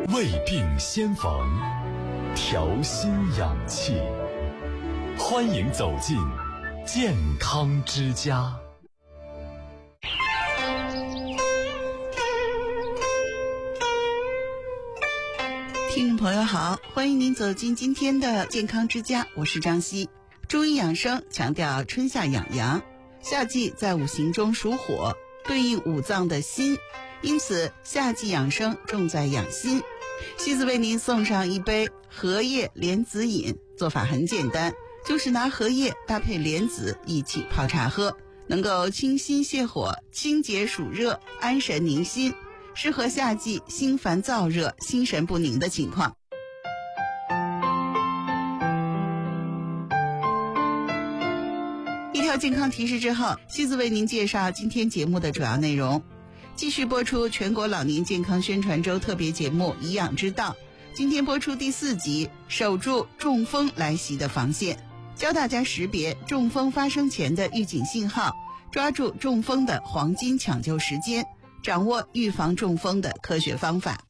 胃病先防，调心养气。欢迎走进健康之家。 听众朋友好，欢迎您走进今天的健康之家，我是张希。中医养生强调春夏养阳，夏季在五行中属火，对应五脏的心，因此夏季养生重在养心。西子为您送上一杯荷叶莲子饮，做法很简单，就是拿荷叶搭配莲子一起泡茶喝，能够清心泻火、清洁暑热、安神宁心，适合夏季心烦燥热、心神不宁的情况。一条健康提示之后，西子为您介绍今天节目的主要内容。继续播出全国老年健康宣传周特别节目《颐养之道》，今天播出第4集，守住中风来袭的防线，教大家识别中风发生前的预警信号，抓住中风的黄金抢救时间，掌握预防中风的科学方法。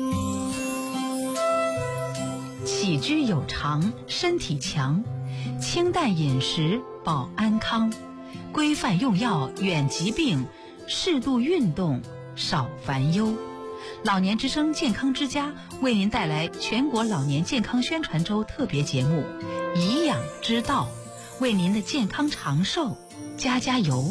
起居有常，身体强，清淡饮食保安康，规范用药远疾病，适度运动少烦忧。老年之声健康之家为您带来全国老年健康宣传周特别节目《颐养之道》，为您的健康长寿加油。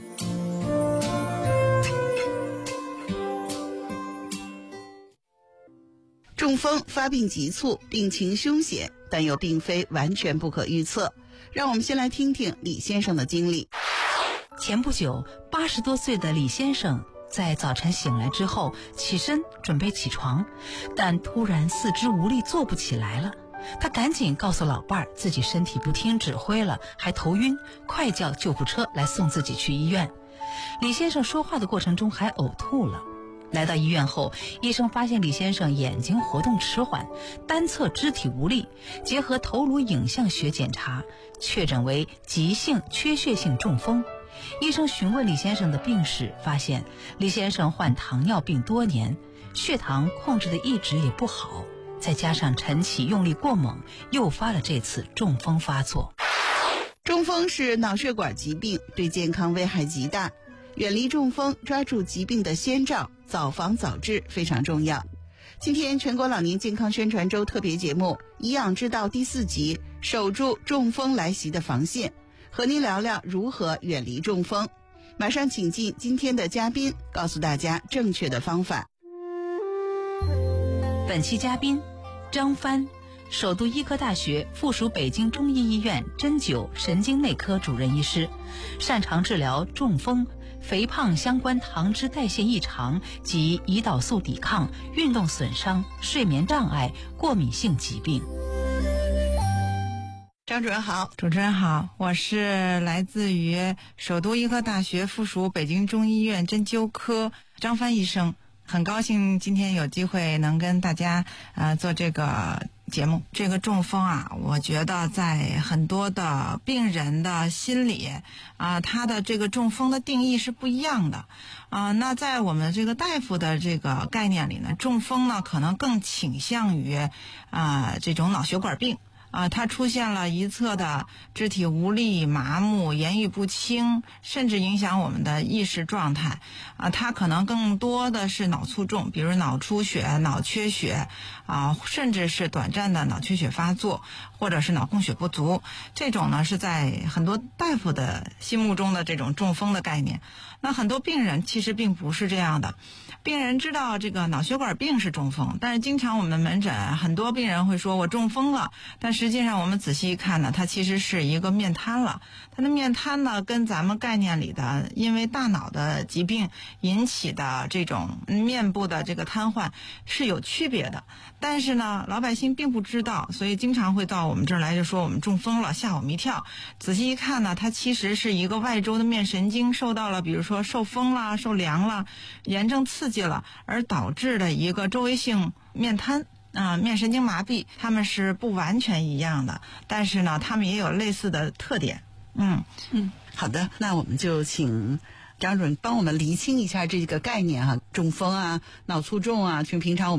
中风发病急促，病情凶险，但又并非完全不可预测。让我们先来听听李先生的经历。 前不久，80多岁的李先生在早晨醒来之后，起身准备起床，但突然四肢无力，坐不起来了。他赶紧告诉老伴儿自己身体不听指挥了，还头晕，快叫救护车来送自己去医院。李先生说话的过程中还呕吐了。来到医院后，医生发现李先生眼睛活动迟缓，单侧肢体无力，结合头颅影像学检查，确诊为急性缺血性中风。医生询问李先生的病史，发现李先生患糖尿病多年，血糖控制的一直也不好，再加上晨起用力过猛，诱发了这次中风发作。 中风是脑血管疾病，对健康危害极大。远离中风，抓住疾病的先兆，早防早治非常重要。今天全国老年健康宣传周特别节目《颐养之道》第4集，守住中风来袭的防线，和您聊聊如何远离中风。马上请进今天的嘉宾，告诉大家正确的方法。 本期嘉宾张帆，首都医科大学附属北京中医医院针灸神经内科主任医师，擅长治疗中风、肥胖相关糖脂代谢异常及胰岛素抵抗、运动损伤、睡眠障碍、过敏性疾病。 张主任好。 主持人好，我是来自于首都医科大学附属北京中医院针灸科张帆医生，很高兴今天有机会能跟大家做这个节目。这个中风啊，我觉得在很多的病人的心里他的这个中风的定义是不一样的那在我们这个大夫的这个概念里呢，中风呢可能更倾向于这种脑血管病它出现了一侧的肢体无力、麻木、言语不清，甚至影响我们的意识状态它可能更多的是脑卒中，比如脑出血、脑缺血甚至是短暂的脑缺血发作，或者是脑供血不足。这种呢是在很多大夫的心目中的这种中风的概念。那很多病人其实并不是这样的，病人知道这个脑血管病是中风，但是经常我们门诊很多病人会说我中风了，但实际上我们仔细一看呢，它其实是一个面瘫了。它的面瘫呢跟咱们概念里的因为大脑的疾病引起的这种面部的这个瘫痪是有区别的，但是呢老百姓并不知道，所以经常会到我们这儿来就说我们中风了，吓我们一跳。仔细一看呢，它其实是一个外周的面神经受到了比如说受风啦、受凉啦、炎症刺激了，而导致的一个周围性面瘫面神经麻痹。它们是不完全一样的，但是呢它们也有类似的特点。 好的，那我们就请张主任帮我们厘清一下这个概念中风脑卒中就平常我们